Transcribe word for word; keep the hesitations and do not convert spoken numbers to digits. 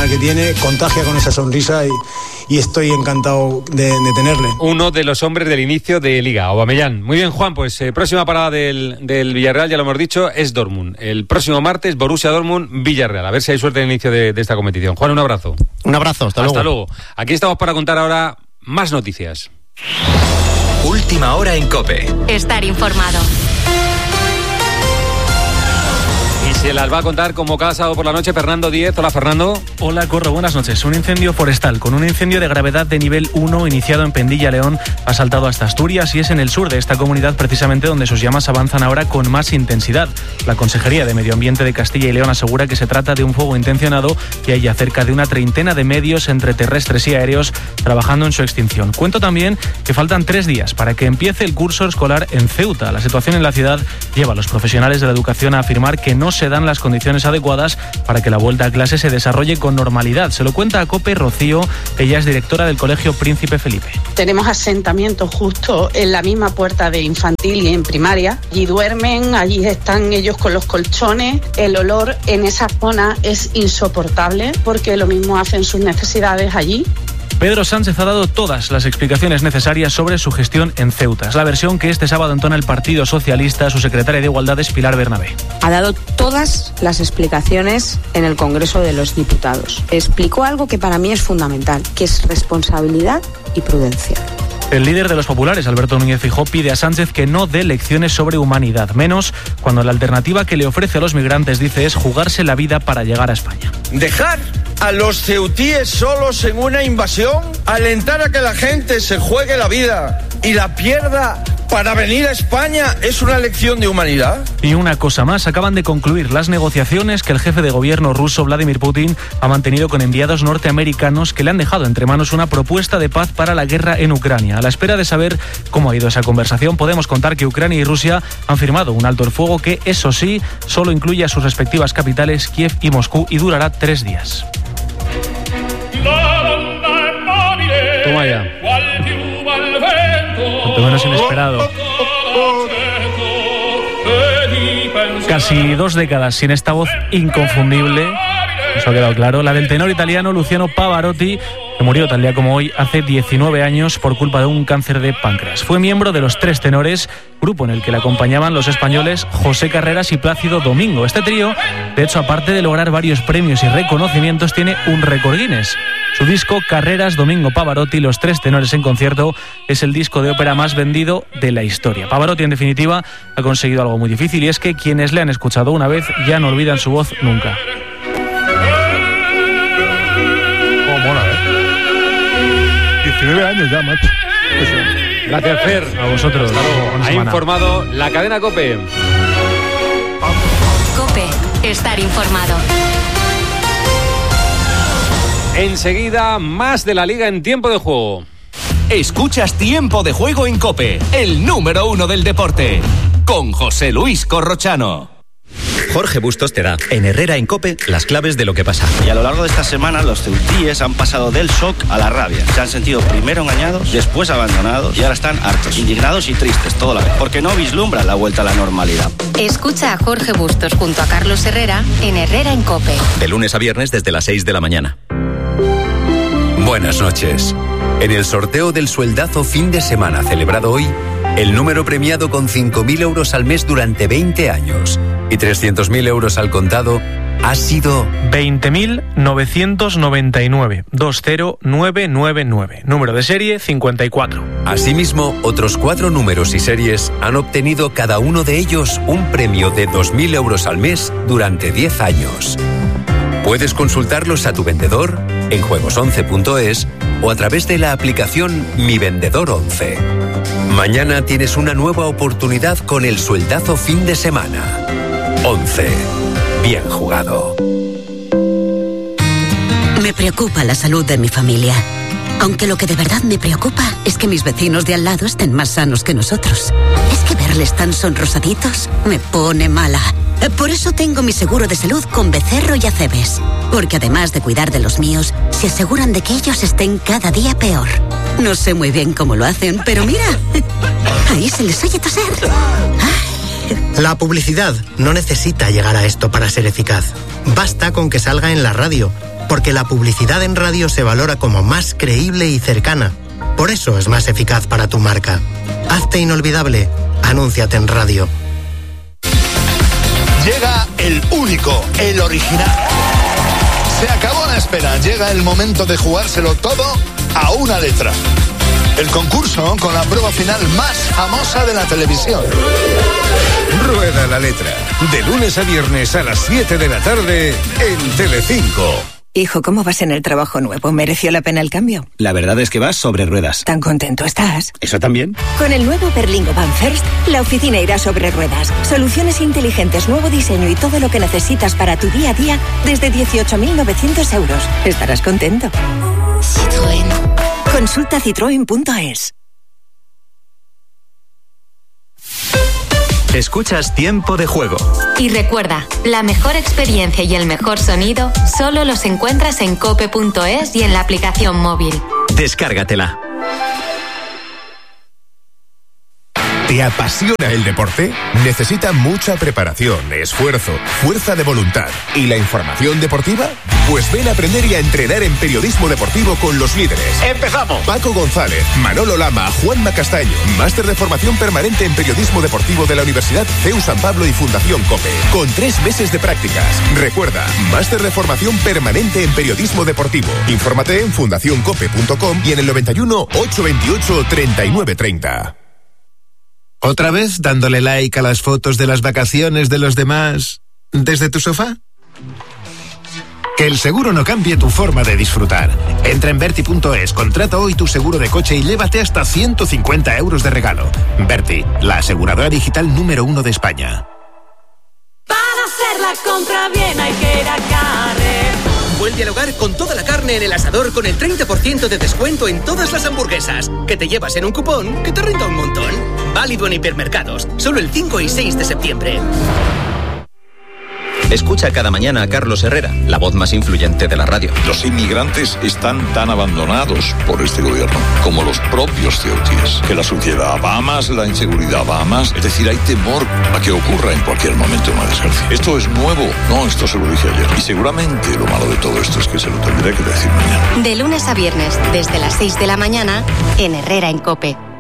que tiene, contagia con esa sonrisa y, y estoy encantado de, de tenerle. Uno de los hombres del inicio de Liga, Aubameyang. Muy bien, Juan, pues eh, próxima parada del, del Villarreal, ya lo hemos dicho, es Dortmund. El próximo martes, Borussia Dortmund, Villarreal. A ver si hay suerte en el inicio de, de esta competición. Juan, un abrazo. Un abrazo, hasta, hasta luego. luego. Aquí estamos para contar ahora más noticias. Última hora en COPE. Estar informado. Y se las va a contar como cada sábado por la noche Fernando Díez. Hola, Fernando. Hola, Corro, buenas noches. Un incendio forestal con un incendio de gravedad de nivel uno iniciado en Pendilla, León, ha saltado hasta Asturias y es en el sur de esta comunidad precisamente donde sus llamas avanzan ahora con más intensidad. La Consejería de Medio Ambiente de Castilla y León asegura que se trata de un fuego intencionado y hay ya cerca de una treintena de medios entre terrestres y aéreos trabajando en su extinción. Cuento también que faltan tres días para que empiece el curso escolar en Ceuta. La situación en la ciudad lleva a los profesionales de la educación a afirmar que no se dan las condiciones adecuadas para que la vuelta a clase se desarrolle con normalidad. Se lo cuenta a COPE Rocío, ella es directora del Colegio Príncipe Felipe. Tenemos asentamientos justo en la misma puerta de infantil y en primaria. Allí duermen, allí están ellos con los colchones. El olor en esa zona es insoportable porque lo mismo hacen sus necesidades allí. Pedro Sánchez ha dado todas las explicaciones necesarias sobre su gestión en Ceuta. Es la versión que este sábado entona el Partido Socialista. Su secretaria de Igualdad es Pilar Bernabé. Ha dado todas las explicaciones en el Congreso de los Diputados. Explicó algo que para mí es fundamental, que es responsabilidad y prudencia. El líder de los populares, Alberto Núñez Feijóo, pide a Sánchez que no dé lecciones sobre humanidad, menos cuando la alternativa que le ofrece a los migrantes, dice, es jugarse la vida para llegar a España. Dejar a los ceutíes solos en una invasión, alentar a que la gente se juegue la vida y la pierda para venir a España, ¿es una lección de humanidad? Y una cosa más, acaban de concluir las negociaciones que el jefe de gobierno ruso, Vladimir Putin, ha mantenido con enviados norteamericanos que le han dejado entre manos una propuesta de paz para la guerra en Ucrania. A la espera de saber cómo ha ido esa conversación, podemos contar que Ucrania y Rusia han firmado un alto el fuego que, eso sí, solo incluye a sus respectivas capitales, Kiev y Moscú, y durará tres días. Toma ya. Cuanto menos inesperado. Casi dos décadas sin esta voz inconfundible, eso ha quedado claro, la del tenor italiano Luciano Pavarotti, que murió tal día como hoy hace diecinueve años por culpa de un cáncer de páncreas. Fue miembro de los Tres Tenores, grupo en el que le acompañaban los españoles José Carreras y Plácido Domingo. Este trío, de hecho, aparte de lograr varios premios y reconocimientos, tiene un récord Guinness. Su disco Carreras, Domingo, Pavarotti, Los Tres Tenores en concierto, es el disco de ópera más vendido de la historia. Pavarotti, en definitiva, ha conseguido algo muy difícil, y es que quienes le han escuchado una vez ya no olvidan su voz nunca. Oh, mola, ¿eh? diecinueve años ya, macho. Gracias, Fer. A vosotros. Ha informado la cadena COPE. COPE, estar informado. Enseguida, más de la Liga en tiempo de juego. Escuchas Tiempo de Juego en COPE, el número uno del deporte, con José Luis Corrochano. Jorge Bustos te da, en Herrera en COPE, las claves de lo que pasa. Y a lo largo de esta semana los ceutíes han pasado del shock a la rabia. Se han sentido primero engañados, después abandonados y ahora están hartos, indignados y tristes todo la vez, porque no vislumbran la vuelta a la normalidad. Escucha a Jorge Bustos junto a Carlos Herrera en Herrera en COPE. De lunes a viernes desde las seis de la mañana. Buenas noches. En el sorteo del sueldazo fin de semana celebrado hoy, el número premiado con cinco mil euros al mes durante veinte años y trescientos mil euros al contado ha sido veinte mil novecientos noventa y nueve, dos cero nueve nueve nueve, número de serie cincuenta y cuatro. Asimismo, otros cuatro números y series han obtenido cada uno de ellos un premio de dos mil euros al mes durante diez años. Puedes consultarlos a tu vendedor en juegos once punto es o a través de la aplicación Mi Vendedor once. Mañana tienes una nueva oportunidad con el sueldazo fin de semana. once. Bien jugado. Me preocupa la salud de mi familia. Aunque lo que de verdad me preocupa es que mis vecinos de al lado estén más sanos que nosotros. Es que verles tan sonrosaditos me pone mala. Por eso tengo mi seguro de salud con Becerro y Acebes. Porque además de cuidar de los míos, se aseguran de que ellos estén cada día peor. No sé muy bien cómo lo hacen, pero mira, ahí se les oye toser. La publicidad no necesita llegar a esto para ser eficaz. Basta con que salga en la radio, Porque la publicidad en radio se valora como más creíble y cercana. Por eso es más eficaz para tu marca. Hazte inolvidable. Anúnciate en radio. Llega el único, el original. Se acabó la espera. Llega el momento de jugárselo todo a una letra. El concurso con la prueba final más famosa de la televisión. Rueda la letra. De lunes a viernes a las siete de la tarde en Telecinco. Hijo, ¿cómo vas en el trabajo nuevo? ¿Mereció la pena el cambio? La verdad es que vas sobre ruedas. ¿Tan contento estás? ¿Eso también? Con el nuevo Berlingo Van First, la oficina irá sobre ruedas. Soluciones inteligentes, nuevo diseño y todo lo que necesitas para tu día a día desde dieciocho mil novecientos euros. Estarás contento. Citroën. Consulta citroen punto es. Escuchas Tiempo de Juego. Y recuerda, la mejor experiencia y el mejor sonido solo los encuentras en cope punto es y en la aplicación móvil. Descárgatela. ¿Te apasiona el deporte? Necesita mucha preparación, esfuerzo, fuerza de voluntad. ¿Y la información deportiva? Pues ven a aprender y a entrenar en periodismo deportivo con los líderes. ¡Empezamos! Paco González, Manolo Lama, Juanma Castaño. Máster de formación permanente en periodismo deportivo de la Universidad C E U San Pablo y Fundación COPE. Con tres meses de prácticas. Recuerda, máster de formación permanente en periodismo deportivo. Infórmate en fundación cope punto com y en el noventa y uno, ochocientos veintiocho, treinta y nueve treinta. ¿Otra vez dándole like a las fotos de las vacaciones de los demás desde tu sofá? Que el seguro no cambie tu forma de disfrutar. Entra en Berti punto es, contrata hoy tu seguro de coche y llévate hasta ciento cincuenta euros de regalo. Berti, la aseguradora digital número uno de España. Para hacer la compra bien hay que ir a Carrefour. Vuelve al hogar con toda la carne en el asador con el treinta por ciento de descuento en todas las hamburguesas, que te llevas en un cupón que te renta un montón. Válido en hipermercados, solo el cinco y seis de septiembre. Escucha cada mañana a Carlos Herrera, la voz más influyente de la radio. Los inmigrantes están tan abandonados por este gobierno como los propios ceutíes. Que la suciedad va más, la inseguridad va más. Es decir, hay temor a que ocurra en cualquier momento una desgracia. Esto es nuevo. No, esto se lo dije ayer. Y seguramente lo malo de todo esto es que se lo tendré que decir mañana. De lunes a viernes, desde las seis de la mañana, en Herrera en COPE.